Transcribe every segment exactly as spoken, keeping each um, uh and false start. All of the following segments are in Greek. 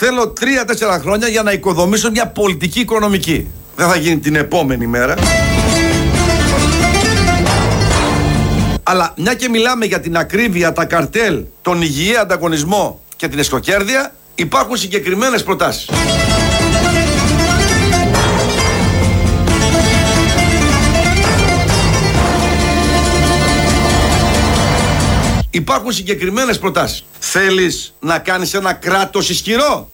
Θέλω τρία-τέσσερα χρόνια για να οικοδομήσω μια πολιτική οικονομική. Δεν θα γίνει την επόμενη μέρα. Αλλά μια και μιλάμε για την ακρίβεια, τα καρτέλ, τον υγιή ανταγωνισμό και την εσχροκέρδεια, υπάρχουν συγκεκριμένες προτάσεις. Υπάρχουν συγκεκριμένες προτάσεις. Θέλεις να κάνεις ένα κράτος ισχυρό?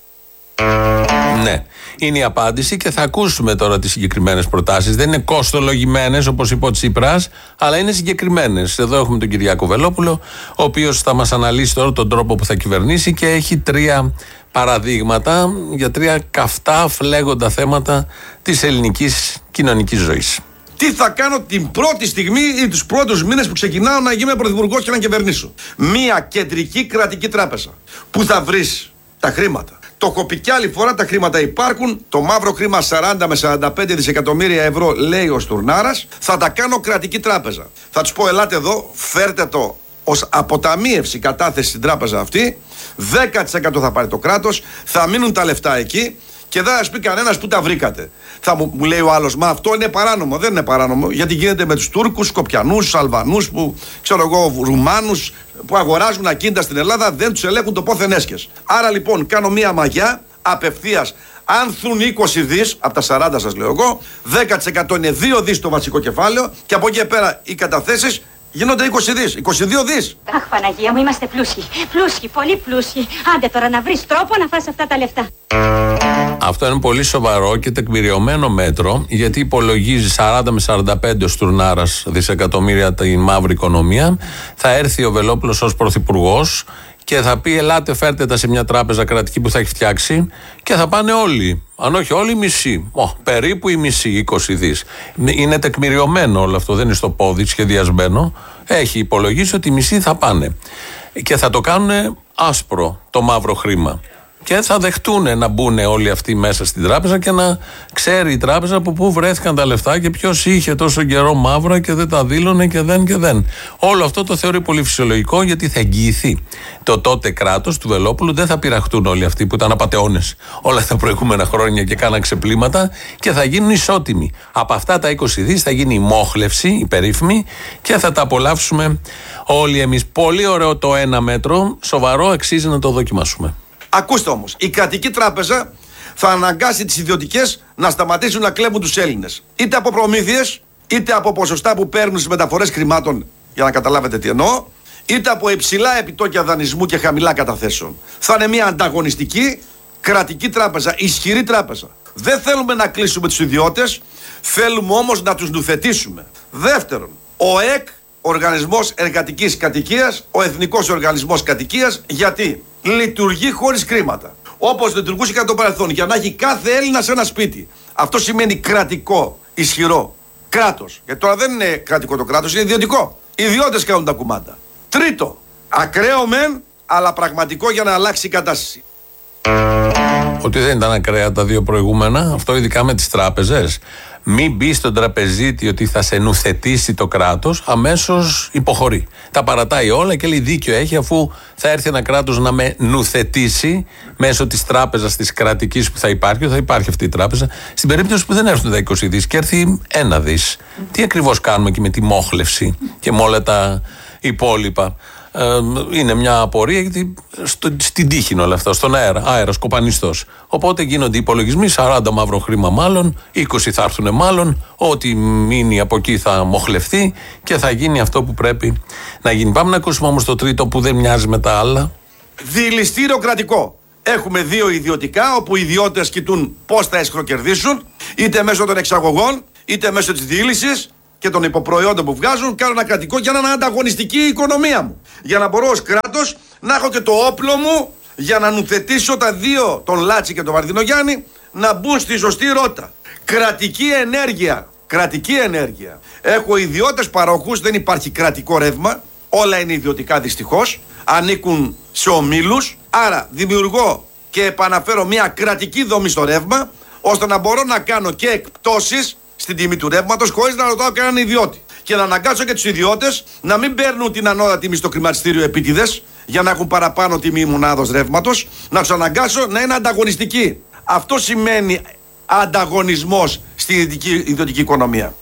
Ναι, είναι η απάντηση και θα ακούσουμε τώρα τις συγκεκριμένες προτάσεις. Δεν είναι κοστολογημένες όπως είπε ο Τσίπρας, αλλά είναι συγκεκριμένες. Εδώ έχουμε τον Κυριάκο Βελόπουλο, ο οποίος θα μας αναλύσει τώρα τον τρόπο που θα κυβερνήσει και έχει τρία παραδείγματα για τρία καυτά φλέγοντα θέματα της ελληνικής κοινωνικής ζωής. Τι θα κάνω την πρώτη στιγμή ή τους πρώτους μήνες που ξεκινάω να γίνω πρωθυπουργός και να κυβερνήσω? Μία κεντρική κρατική τράπεζα που θα βρεις τα χρήματα. Το έχω πει κι άλλη φορά, τα χρήματα υπάρχουν. Το μαύρο χρήμα σαράντα με σαράντα πέντε δισεκατομμύρια ευρώ, λέει ο Στουρνάρας, θα τα κάνω κρατική τράπεζα. Θα τους πω, ελάτε εδώ, φέρτε το ως αποταμίευση κατάθεση στην τράπεζα αυτή. δέκα τοις εκατό θα πάρει το κράτος, θα μείνουν τα λεφτά εκεί. Και δεν θα σου πει κανένας που τα βρήκατε. Θα μου, μου λέει ο άλλος, μα αυτό είναι παράνομο. Δεν είναι παράνομο, γιατί γίνεται με τους Τούρκους, Σκοπιανούς, Αλβανούς, που, ξέρω εγώ, Ρουμάνους, που αγοράζουν ακίνητα στην Ελλάδα, δεν τους ελέγχουν το πόθεν έσχες. Άρα λοιπόν κάνω μία μαγιά απευθείας. Αν θουν είκοσι δις, από τα σαράντα σας λέω εγώ, δέκα τοις εκατό είναι δύο δις το βασικό κεφάλαιο, και από εκεί και πέρα οι καταθέσεις γίνονται είκοσι δις, είκοσι δύο δις. Αχ, Παναγία μου, είμαστε πλούσιοι. Πλούσιοι, πολύ πλούσιοι. Άντε τώρα να βρεις τρόπο να φας αυτά τα λεφτά. Αυτό είναι πολύ σοβαρό και τεκμηριωμένο μέτρο, γιατί υπολογίζει σαράντα με σαράντα πέντε ο Στουρνάρας δισεκατομμύρια τη μαύρη οικονομία. Θα έρθει ο Βελόπουλος ως πρωθυπουργός και θα πει, ελάτε φέρτε τα σε μια τράπεζα κρατική που θα έχει φτιάξει, και θα πάνε όλοι. Αν όχι όλοι, μισοί. Oh, περίπου οι μισοί, είκοσι δις. Είναι τεκμηριωμένο όλο αυτό, δεν είναι στο πόδι σχεδιασμένο. Έχει υπολογίσει ότι οι μισοί θα πάνε. Και θα το κάνουν άσπρο το μαύρο χρήμα. Και θα δεχτούν να μπουν όλοι αυτοί μέσα στην τράπεζα και να ξέρει η τράπεζα από πού βρέθηκαν τα λεφτά και ποιος είχε τόσο καιρό μαύρα και δεν τα δήλωνε και δεν και δεν. Όλο αυτό το θεωρεί πολύ φυσιολογικό, γιατί θα εγγυηθεί το τότε κράτος του Βελόπουλου. Δεν θα πειραχτούν όλοι αυτοί που ήταν απατεώνες όλα τα προηγούμενα χρόνια και κάναν ξεπλήματα, και θα γίνουν ισότιμοι. Από αυτά τα είκοσι δις θα γίνει η μόχλευση, η περίφημη, και θα τα απολαύσουμε όλοι εμείς. Πολύ ωραίο το ένα μέτρο, σοβαρό, αξίζει να το δοκιμάσουμε. Ακούστε όμως, η κρατική τράπεζα θα αναγκάσει τις ιδιωτικές να σταματήσουν να κλέβουν τους Έλληνες. Είτε από προμήθειες, είτε από ποσοστά που παίρνουν στις μεταφορές χρημάτων, για να καταλάβετε τι εννοώ, είτε από υψηλά επιτόκια δανεισμού και χαμηλά καταθέσεων. Θα είναι μια ανταγωνιστική κρατική τράπεζα, ισχυρή τράπεζα. Δεν θέλουμε να κλείσουμε τους ιδιώτες, θέλουμε όμως να τους νουθετήσουμε. Δεύτερον, ο ΕΚ, Οργανισμός Εργατικής Κατοικίας, ο Εθνικός Οργανισμός Κατοικίας, γιατί λειτουργεί χωρίς χρήματα. Όπως λειτουργούσε κατά το παρελθόν, για να έχει κάθε Έλληνας ένα σπίτι. Αυτό σημαίνει κρατικό, ισχυρό κράτος. Γιατί τώρα δεν είναι κρατικό το κράτος, είναι ιδιωτικό. Οι ιδιώτες κάνουν τα κουμάντα. Τρίτο, ακραίο μεν, αλλά πραγματικό για να αλλάξει η κατάσταση. Ότι δεν ήταν ακραία τα δύο προηγούμενα, αυτό ειδικά με τις τράπεζες. Μην μπει στον τραπεζίτη ότι θα σε νουθετήσει το κράτος, αμέσως υποχωρεί. Τα παρατάει όλα και λέει, δίκιο έχει, αφού θα έρθει ένα κράτος να με νουθετήσει μέσω της τράπεζας της κρατικής που θα υπάρχει, θα υπάρχει αυτή η τράπεζα. Στην περίπτωση που δεν έρθουν τα είκοσι δις και έρθει ένα δις, τι ακριβώς κάνουμε και με τη μόχλευση και με όλα τα υπόλοιπα? Ε, είναι μια απορία, γιατί στο, στην τύχη είναι όλα αυτά, στον αέρα, αέρας, κοπανιστός. Οπότε γίνονται υπολογισμοί, σαράντα μαύρο χρήμα μάλλον, είκοσι θα έρθουν μάλλον, ό,τι μείνει από εκεί θα μοχλευτεί και θα γίνει αυτό που πρέπει να γίνει. Πάμε να ακούσουμε όμως το τρίτο που δεν μοιάζει με τα άλλα. Διελιστήριο κρατικό. Έχουμε δύο ιδιωτικά, όπου οι ιδιώτες κοιτούν πώς θα εσχροκερδίσουν, είτε μέσω των εξαγωγών, είτε μέσω της διήλυσης και των υποπροϊόντων που βγάζουν. Κάνω ένα κρατικό για να είναι ανταγωνιστική η οικονομία μου. Για να μπορώ ως κράτος να έχω και το όπλο μου για να νουθετήσω τα δύο, τον Λάτσι και τον Βαρδινογιάννη, να μπουν στη σωστή ρότα. Κρατική ενέργεια. Κρατική ενέργεια. Έχω ιδιώτες παροχούς, δεν υπάρχει κρατικό ρεύμα. Όλα είναι ιδιωτικά δυστυχώς. Ανήκουν σε ομίλους. Άρα δημιουργώ και επαναφέρω μια κρατική δομή στο ρεύμα, ώστε να μπορώ να κάνω και εκπτώσεις στην τιμή του ρεύματος χωρίς να ρωτάω κανέναν ιδιώτη. Και να αναγκάσω και τους ιδιώτες να μην παίρνουν την ανώτατη τιμή στο χρηματιστήριο επίτηδες, για να έχουν παραπάνω τιμή μονάδος ρεύματος, να τους αναγκάσω να είναι ανταγωνιστικοί. Αυτό σημαίνει ανταγωνισμός στην ιδιωτική, ιδιωτική οικονομία.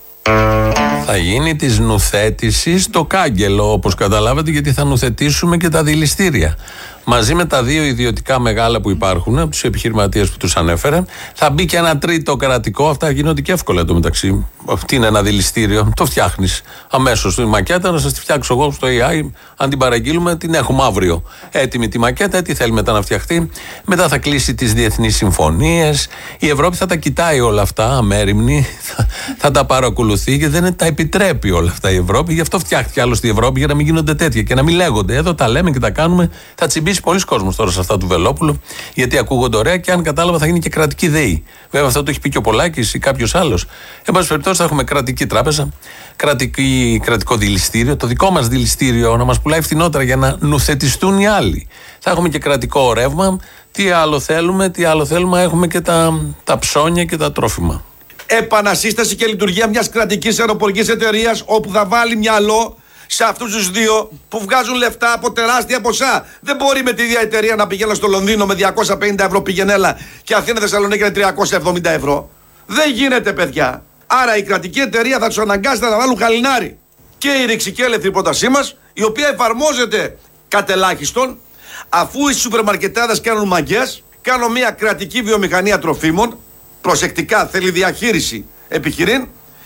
Θα γίνει της νουθέτησης το κάγκελο, όπως καταλάβατε, γιατί θα νουθετήσουμε και τα δηληστήρια. Μαζί με τα δύο ιδιωτικά μεγάλα που υπάρχουν, από τους επιχειρηματίες που τους ανέφερε, θα μπει και ένα τρίτο κρατικό. Αυτά γίνονται και εύκολα εντωμεταξύ. Τι είναι ένα δηληστήριο, το φτιάχνεις αμέσως. Τη μακέτα να σας τη φτιάξω εγώ στο έι άι. Αν την παραγγείλουμε, την έχουμε αύριο. Έτοιμη τη μακέτα, τι θέλει μετά να φτιαχτεί. Μετά θα κλείσει τις διεθνείς συμφωνίες. Η Ευρώπη θα τα κοιτάει όλα αυτά, αμέριμνη, θα, θα τα παρακολουθεί και δεν τα επιτρέπει όλα αυτά η Ευρώπη. Γι' αυτό φτιάχτηκε άλλωστε η Ευρώπη, για να μην γίνονται τέτοια και να μην λέγονται. Εδώ τα λέμε και τα κάνουμε. Θα τσιμπήσει πολλοί κόσμος τώρα σε αυτά του Βελόπουλου, γιατί ακούγονται ωραία και αν κατάλαβα θα γίνει και κρατική ΔΕΗ. Βέβαια, αυτό το έχει πει και ο Πολάκης ή κάποιος άλλος. Εν πάση περιπτώσει, θα έχουμε κρατική τράπεζα, κρατική, κρατικό δηληστήριο, το δικό μας δηληστήριο να μας πουλάει φθηνότερα για να νουθετιστούν οι άλλοι. Θα έχουμε και κρατικό ρεύμα. Τι άλλο θέλουμε, τι άλλο θέλουμε, έχουμε και τα, τα ψώνια και τα τρόφιμα. Επανασύσταση και λειτουργία μιας κρατικής αεροπορικής εταιρείας όπου θα βάλει μυαλό σε αυτούς τους δύο που βγάζουν λεφτά από τεράστια ποσά. Δεν μπορεί με τη ίδια εταιρεία να πηγαίνω στο Λονδίνο με διακόσια πενήντα ευρώ πηγενέλα και Αθήνα Θεσσαλονίκη με τριακόσια εβδομήντα ευρώ. Δεν γίνεται, παιδιά. Άρα η κρατική εταιρεία θα τους αναγκάσει να βάλουν χαλινάρι. Και η ρηξικέλευθη πρότασή μας, η οποία εφαρμόζεται κατ' ελάχιστον, αφού οι σούπερ μαρκετάδες κάνουν μαγκές, κάνω μια κρατική βιομηχανία τροφίμων, προσεκτικά θέλει διαχείριση επιχειρήν,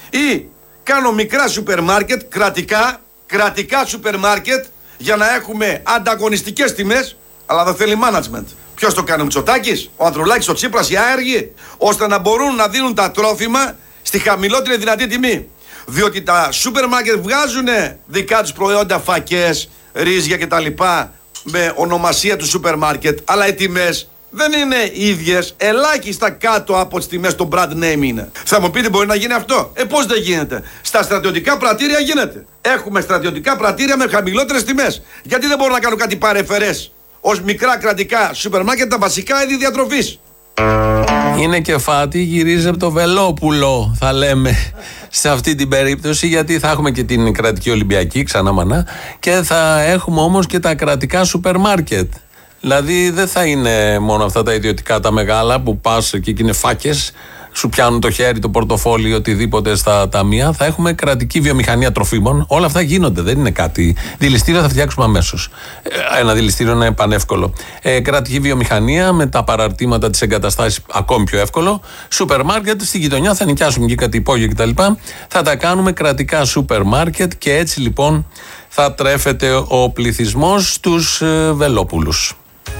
ή κάνω μικρά σούπερ μάρκετ, κρατικά, κρατικά σούπερ μάρκετ, για να έχουμε ανταγωνιστικές τιμές, αλλά δεν θέλει management. Ποιος το κάνει, ο Μητσοτάκης, ο Ανδρουλάκης, ο Τσίπρας, οι άεργοι, ώστε να μπορούν να δίνουν τα τρόφιμα στη χαμηλότερη δυνατή τιμή. Διότι τα σούπερ μάρκετ βγάζουν δικά τους προϊόντα, φακές, ρύζια κτλ. Με ονομασία του σούπερ μάρκετ, αλλά οι τιμές δεν είναι ίδιες, ελάχιστα κάτω από τις τιμές το brand name είναι. Θα μου πείτε, μπορεί να γίνει αυτό? Ε, πώς δεν γίνεται? Στα στρατιωτικά πρατήρια γίνεται. Έχουμε στρατιωτικά πρατήρια με χαμηλότερες τιμές. Γιατί δεν μπορώ να κάνω κάτι παρεφερές ως μικρά κρατικά σούπερ μάρκετ, τα βασικά είδη διατροφής? Είναι και φάτη, γυρίζει από το Βελόπουλο, θα λέμε σε αυτή την περίπτωση, γιατί θα έχουμε και την κρατική Ολυμπιακή, ξανά μανά, και θα έχουμε όμως και τα κρατικά σούπερ μάρκετ. Δηλαδή δεν θα είναι μόνο αυτά τα ιδιωτικά τα μεγάλα που πας εκεί και είναι φάκες, σου πιάνουν το χέρι, το πορτοφόλι, οτιδήποτε στα ταμεία. Θα έχουμε κρατική βιομηχανία τροφίμων. Όλα αυτά γίνονται, δεν είναι κάτι. Δηληστήριο θα φτιάξουμε αμέσως. Ένα δηληστήριο είναι πανεύκολο. Ε, κρατική βιομηχανία με τα παραρτήματα της εγκαταστάσης ακόμη πιο εύκολο. Σούπερ μάρκετ στη γειτονιά θα νοικιάσουμε και κάτι υπόγεια κτλ. Θα τα κάνουμε κρατικά σούπερ μάρκετ και έτσι λοιπόν θα τρέφεται ο πληθυσμός στους ε, Βελόπουλους.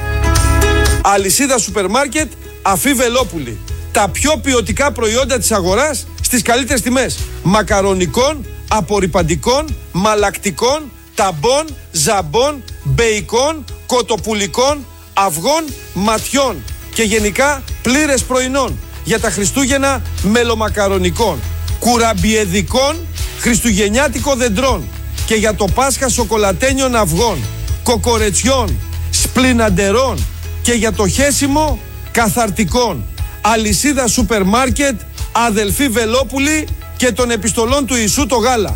Αλυσίδα σούπερ μάρκετ Αφή Βελόπουλη. Τα πιο ποιοτικά προϊόντα της αγοράς στις καλύτερες τιμές. Μακαρονικών, απορρυπαντικών, μαλακτικών, ταμπών, ζαμπών, μπεϊκών, κοτοπουλικών, αυγών, ματιών και γενικά πλήρες πρωινών. Για τα Χριστούγεννα μελομακαρονικών, κουραμπιεδικών, χριστουγεννιάτικο δεντρών και για το Πάσχα σοκολατένιων αυγών, κοκορετσιών, σπλιναντερών και για το χέσιμο καθαρτικών. Αλυσίδα σούπερ μάρκετ Αδελφή Βελόπουλη και των επιστολών του Ιησού το γάλα.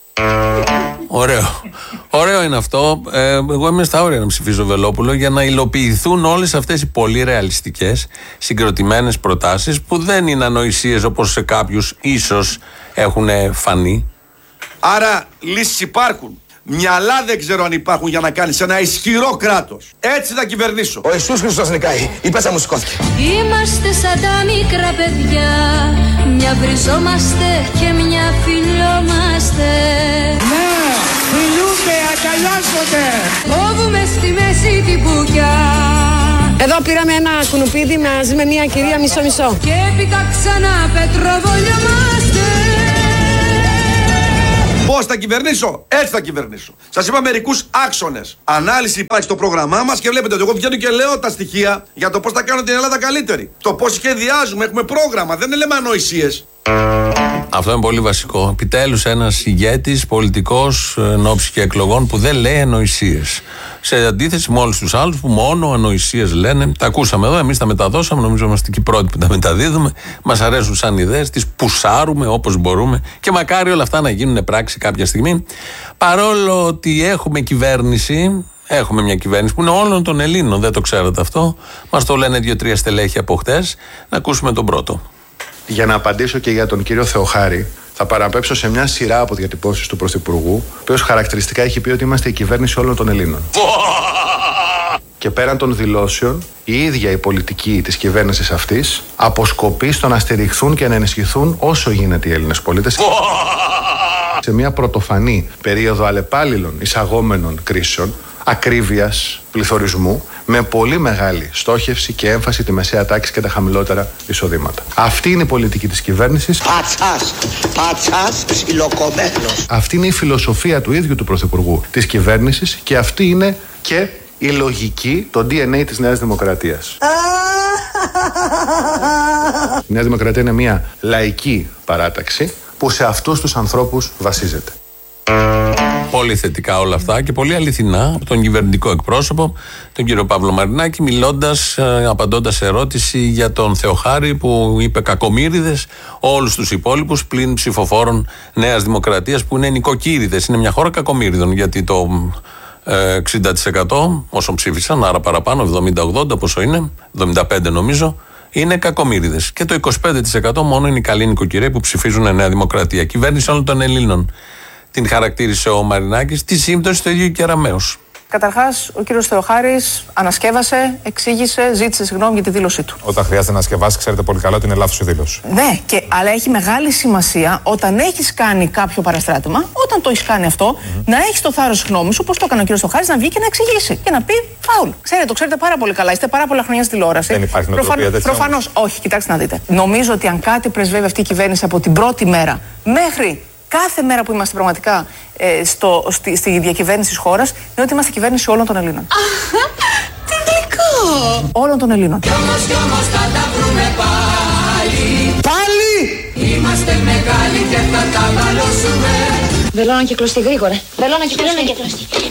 Ωραίο. Ωραίο είναι αυτό. Ε, εγώ είμαι στα όρια να ψηφίσω Βελόπουλο για να υλοποιηθούν όλες αυτές οι πολύ ρεαλιστικές, συγκροτημένες προτάσεις που δεν είναι ανοησίες όπως σε κάποιους ίσως έχουν φανεί. Άρα λύσεις υπάρχουν. Μυαλά δεν ξέρω αν υπάρχουν για να κάνεις ένα ισχυρό κράτος. Έτσι θα κυβερνήσω. Ο Ιησούς Χριστός νικάει. Η πέτσα μου σηκώθηκε. Είμαστε σαν τα μικρά παιδιά. Μια βριζόμαστε και μια φιλιόμαστε. Ναι, φιλούνται, αγκαλιάζονται. Κόβουμε στη μέση την μπουκιά. Εδώ πήραμε ένα κουνουπίδι μαζί με μια κυρία μισό-μισό. Και έπειτα ξανά πετροβολιόμαστε. Πώς θα κυβερνήσω? Έτσι θα κυβερνήσω. Σας είπα μερικούς άξονες. Ανάλυση υπάρχει στο πρόγραμμά μας και βλέπετε ότι εγώ βγαίνω και λέω τα στοιχεία για το πώς θα κάνω την Ελλάδα καλύτερη. Το πώς σχεδιάζουμε, έχουμε πρόγραμμα, δεν λέμε ανοησίες. Αυτό είναι πολύ βασικό. Επιτέλους ένας ηγέτης πολιτικός εν ώψη και εκλογών που δεν λέει ανοησίες. Σε αντίθεση με όλους τους άλλους που μόνο ανοησίες λένε. Τα ακούσαμε εδώ, εμείς τα μεταδώσαμε, νομίζω είμαστε και οι πρώτοι που τα μεταδίδουμε. Μας αρέσουν σαν ιδέες, τις πουσάρουμε όπως μπορούμε και μακάρι όλα αυτά να γίνουν πράξη κάποια στιγμή. Παρόλο ότι έχουμε κυβέρνηση, Έχουμε μια κυβέρνηση που είναι όλων των Ελλήνων. Δεν το ξέρατε αυτό. Μας το λένε δύο-τρία στελέχη από χτες. Να ακούσουμε τον πρώτο. Για να απαντήσω και για τον κύριο Θεοχάρη, θα παραπέμψω σε μια σειρά από διατυπώσεις του Πρωθυπουργού, ο οποίος χαρακτηριστικά έχει πει ότι είμαστε η κυβέρνηση όλων των Ελλήνων. Και πέραν των δηλώσεων, η ίδια η πολιτική της κυβέρνησης αυτής αποσκοπεί στο να στηριχθούν και να ενισχυθούν όσο γίνεται οι Έλληνες πολίτες σε μια πρωτοφανή περίοδο αλλεπάλληλων εισαγόμενων κρίσεων, ακρίβειας, πληθωρισμού, με πολύ μεγάλη στόχευση και έμφαση τη μεσαία τάξη και τα χαμηλότερα εισοδήματα. Αυτή είναι η πολιτική της κυβέρνησης. Πατσάς, πατσάς, ψιλοκομμένος. Αυτή είναι η φιλοσοφία του ίδιου του Πρωθυπουργού της κυβέρνησης και αυτή είναι και η λογική, το ντι εν έι της Νέας Δημοκρατίας. Η Νέα Δημοκρατία είναι μια λαϊκή παράταξη που σε αυτούς τους ανθρώπους βασίζεται. Πολύ θετικά όλα αυτά και πολύ αληθινά από τον κυβερνητικό εκπρόσωπο, τον κύριο Παύλο Μαρινάκη, μιλώντας, απαντώντας σε ερώτηση για τον Θεοχάρη που είπε κακομοίριδες όλους τους υπόλοιπους πλην ψηφοφόρων Νέας Δημοκρατίας που είναι νοικοκύριδες. Είναι μια χώρα κακομοίριδων γιατί το εξήντα τοις εκατό όσων ψήφισαν, άρα παραπάνω, εβδομήντα ογδόντα πόσο είναι, εβδομήντα πέντε νομίζω, είναι κακομοίριδες. Και το είκοσι πέντε τοις εκατό μόνο είναι οι καλοί νοικοκυρέοι που ψηφίζουν Νέα Δημοκρατία. Κυβέρνηση όλων των Ελλήνων. Την χαρακτήρισε ο Μαρινάκης, τη σύμπτωση το ίδιο και Κεραμέως. Καταρχάς, ο κύριος Θεοχάρης ανασκεύασε, εξήγησε, ζήτησε συγγνώμη για τη δήλωσή του. Όταν χρειάζεται να ανασκευάσει, ξέρετε πολύ καλά ότι είναι λάθος η δήλωση. Ναι, και, αλλά έχει μεγάλη σημασία όταν έχεις κάνει κάποιο παραστράτημα, όταν το έχεις κάνει αυτό, mm-hmm. να έχεις το θάρρος της γνώμης σου, όπως το έκανε ο κύριος Θεοχάρης, να βγει και να εξηγήσει και να πει φάουλ. Ξέρετε, το ξέρετε πάρα πολύ καλά, είστε πάρα πολλά χρόνια στη τηλεόραση. Δεν υπάρχει νοοτροπία τέτοια. Προφανώς, όχι, κοιτάξτε να δείτε. Νομίζω ότι αν κάτι πρεσβεύει αυτή η κυβέρνηση από την πρώτη μέρα μέχρι κάθε μέρα που είμαστε πραγματικά ε, στο, στη, στη διακυβέρνηση της χώρας, είναι ότι είμαστε κυβέρνηση όλων των Ελλήνων. Τι γλυκό! Όλων των Ελλήνων. Κι όμως, κι όμως θα τα βρούμε πάλι. Πάλι! Είμαστε μεγάλοι και θα τα βαλώσουμε. Βελόνα και κλωστή, γρήγορα. Βελόνα και κλωστή.